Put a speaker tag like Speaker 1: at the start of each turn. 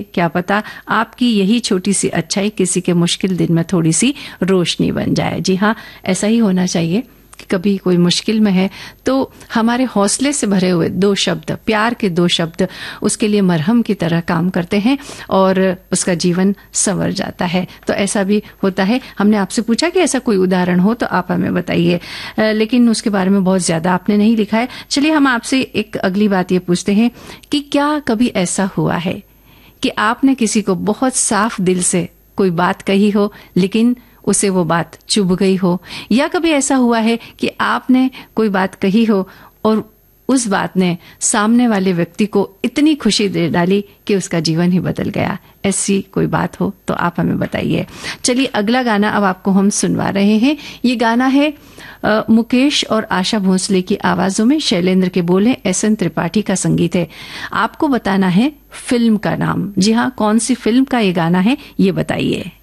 Speaker 1: क्या पता आपकी यही छोटी सी अच्छाई किसी के मुश्किल दिन में थोड़ी सी रोशनी बन जाए। जी हाँ, ऐसा ही होना चाहिए कि कभी कोई मुश्किल में है तो हमारे हौसले से भरे हुए 2 शब्द, प्यार के 2 शब्द उसके लिए मरहम की तरह काम करते हैं और उसका जीवन संवर जाता है। तो ऐसा भी होता है। हमने आपसे पूछा कि ऐसा कोई उदाहरण हो तो आप हमें बताइए, लेकिन उसके बारे में बहुत ज्यादा आपने नहीं लिखा है। चलिए हम आपसे एक अगली बात ये पूछते हैं कि क्या कभी ऐसा हुआ है कि आपने किसी को बहुत साफ दिल से कोई बात कही हो लेकिन उसे वो बात चुभ गई हो, या कभी ऐसा हुआ है कि आपने कोई बात कही हो और उस बात ने सामने वाले व्यक्ति को इतनी खुशी दे डाली कि उसका जीवन ही बदल गया? ऐसी कोई बात हो तो आप हमें बताइए। चलिए अगला गाना अब आपको हम सुनवा रहे हैं। ये गाना है मुकेश और आशा भोसले की आवाजों में, शैलेंद्र के बोले, एसएन त्रिपाठी का संगीत है। आपको बताना है फिल्म का नाम। जी हाँ, कौन सी फिल्म का ये गाना है ये बताइए।